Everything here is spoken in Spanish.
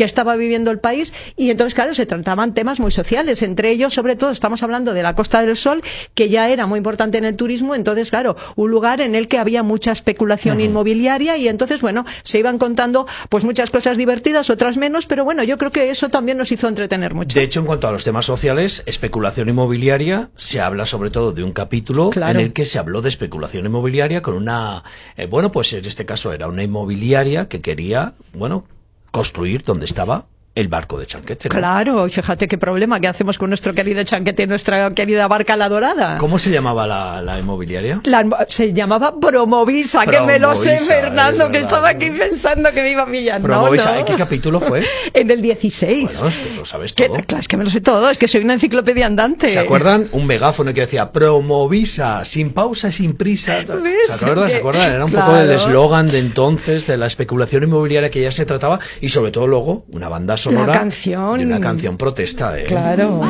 que estaba viviendo el país, y entonces, claro, se trataban temas muy sociales, entre ellos, sobre todo, estamos hablando de la Costa del Sol, que ya era muy importante en el turismo, entonces, claro, un lugar en el que había mucha especulación inmobiliaria, y entonces, bueno, se iban contando pues muchas cosas divertidas, otras menos, pero bueno, yo creo que eso también nos hizo entretener mucho. De hecho, en cuanto a los temas sociales, especulación inmobiliaria, se habla sobre todo de un capítulo en el que se habló de especulación inmobiliaria con una, bueno, pues en este caso era una inmobiliaria que quería, bueno, construir donde estaba el barco de Chanquete, ¿no? Claro, fíjate qué problema que hacemos con nuestro querido Chanquete y nuestra querida barca La Dorada. ¿Cómo se llamaba la inmobiliaria? Se llamaba Promovisa, que me lo sé, Fernando, que estaba aquí pensando que me iba a pillar. Promovisa, no. ¿en qué capítulo fue? En el 16. Bueno, es que lo sabes todo. Claro, es que me lo sé todo, es que soy una enciclopedia andante. ¿Se acuerdan? Un megáfono que decía Promovisa, sin pausa, sin prisa. ¿Ves? ¿Se acuerdan? Era un poco el eslogan de entonces, de la especulación inmobiliaria que ya se trataba, y sobre todo luego una banda sonora la canción. de una canción protesta. Claro.